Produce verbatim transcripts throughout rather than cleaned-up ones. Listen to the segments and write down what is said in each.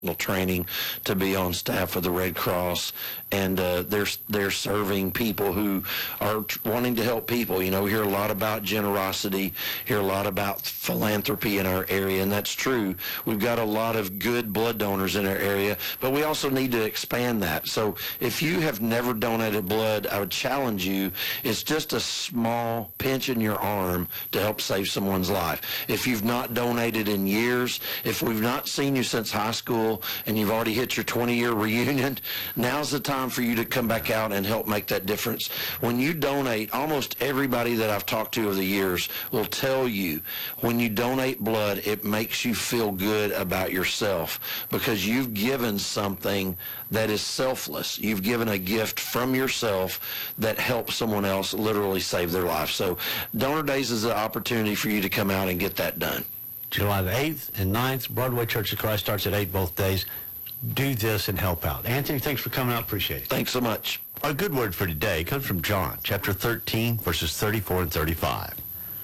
training to be on staff with the Red Cross, and uh, they're they're serving people who are wanting to help people. You know, we hear a lot about generosity, hear a lot about philanthropy in our area, and that's true. We've got a lot of good blood donors in our area, but we also need to expand that. So if you have never donated blood, I would challenge you. It's just a small pinch in your arm to help save someone's life. If you've not donated in years, if we've not seen you since high school, and you've already hit your twenty-year reunion, now's the time for you to come back out and help make that difference. When you donate, almost everybody that I've talked to over the years will tell you, when you donate blood, it makes you feel good about yourself because you've given something that is selfless. You've given a gift from yourself that helps someone else literally save their life. So Donor Days is an opportunity for you to come out and get that done. July the eighth and ninth, Broadway Church of Christ starts at eight both days. Do this and help out. Anthony, thanks for coming out. Appreciate it. Thanks so much. Our good word for today comes from John, chapter thirteen, verses thirty-four and thirty-five.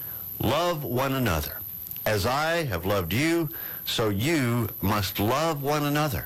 Love one another. As I have loved you, so you must love one another.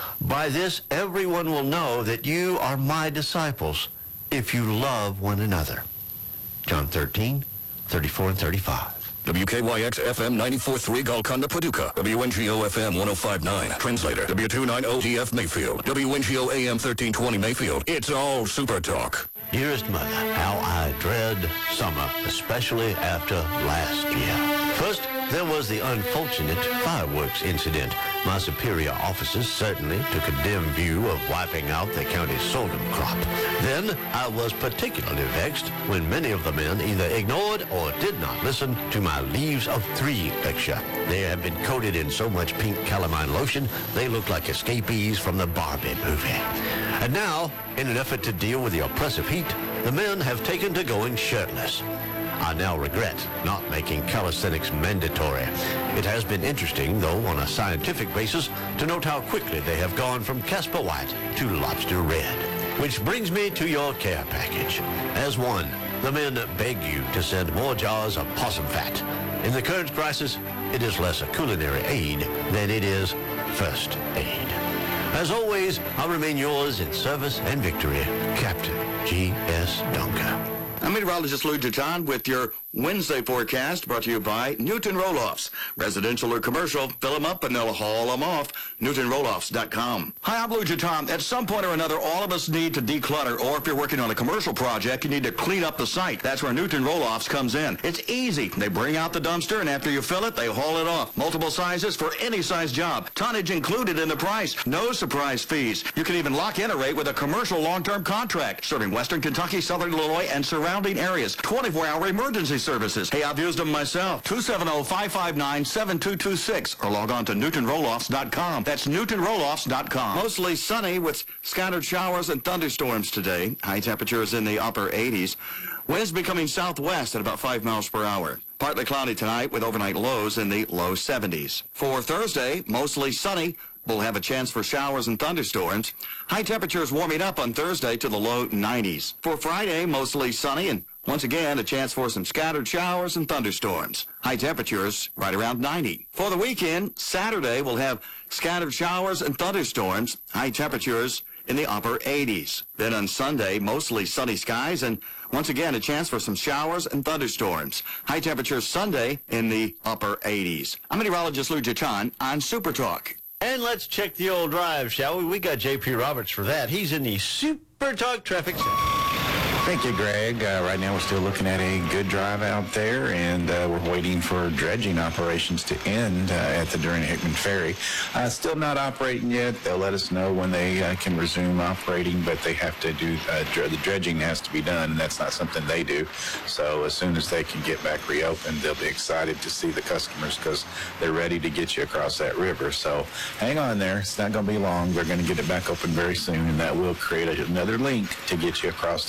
By this, everyone will know that you are my disciples, if you love one another. John thirteen, thirty-four and thirty-five. W K Y X F M ninety-four point three Golconda, Paducah. W N G O F M one oh five point nine. Translator. W two ninety T F Mayfield. W N G O A M thirteen twenty Mayfield. It's all Super Talk. Dearest Mother, how I dread summer, especially after last year. First, there was the unfortunate fireworks incident. My superior officers certainly took a dim view of wiping out the county's sorghum crop. Then, I was particularly vexed when many of the men either ignored or did not listen to my Leaves of Three lecture. They have been coated in so much pink calamine lotion, they look like escapees from the Barbie movie. And now, in an effort to deal with the oppressive heat, the men have taken to going shirtless. I now regret not making calisthenics mandatory. It has been interesting, though, on a scientific basis, to note how quickly they have gone from Casper White to Lobster Red. Which brings me to your care package. As one, the men beg you to send more jars of possum fat. In the current crisis, it is less a culinary aid than it is first aid. As always, I'll remain yours in service and victory, Captain G S Dunker. I'm meteorologist Lou Jutan with your Wednesday forecast, brought to you by Newton Roll-Offs. Residential or commercial, fill them up and they'll haul them off. Newton Roll Offs dot com. Hi, I'm Lou Jutan. At some point or another, all of us need to declutter, or if you're working on a commercial project, you need to clean up the site. That's where Newton Roll-Offs comes in. It's easy. They bring out the dumpster, and after you fill it, they haul it off. Multiple sizes for any size job. Tonnage included in the price. No surprise fees. You can even lock in a rate with a commercial long-term contract, serving Western Kentucky, Southern Illinois, and surrounding areas. twenty-four hour emergency services. Hey, I've used them myself. two seven zero, five five nine, seven two two six or log on to Newton Roll Offs dot com. That's Newton Roll Offs dot com. Mostly sunny with scattered showers and thunderstorms today. High temperatures in the upper eighties. Winds becoming southwest at about five miles per hour. Partly cloudy tonight with overnight lows in the low seventies. For Thursday, mostly sunny. We'll have a chance for showers and thunderstorms. High temperatures warming up on Thursday to the low nineties. For Friday, mostly sunny and once again a chance for some scattered showers and thunderstorms. High temperatures right around ninety. For the weekend, Saturday we'll have scattered showers and thunderstorms. High temperatures in the upper eighties. Then on Sunday, mostly sunny skies and once again a chance for some showers and thunderstorms. High temperatures Sunday in the upper eighties. I'm meteorologist Lou Jutan on Super Talk. And let's check the old drive, shall we? We got J P Roberts for that. He's in the Super Talk Traffic Center. Thank you, Greg. Uh, right now we're still looking at a good drive out there, and uh, we're waiting for dredging operations to end uh, at the Durant Hickman Ferry. Uh, still not operating yet. They'll let us know when they uh, can resume operating, but they have to do, uh, dr- the dredging has to be done, and that's not something they do. So as soon as they can get back reopened, they'll be excited to see the customers because they're ready to get you across that river. So hang on there. It's not going to be long. They're going to get it back open very soon, and that will create a, another link to get you across the river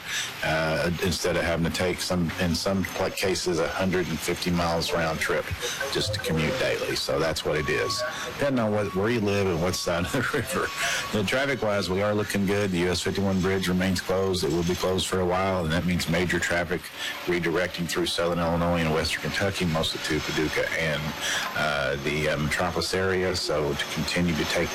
uh, instead of having to take some, in some cases, one hundred fifty miles round trip just to commute daily. So that's what it is. Depending on what, where you live and what side of the river. The traffic-wise, we are looking good. The U S fifty-one bridge remains closed. It will be closed for a while, and that means major traffic redirecting through southern Illinois and western Kentucky, mostly to Paducah and uh, the uh, metropolis area. So to continue to take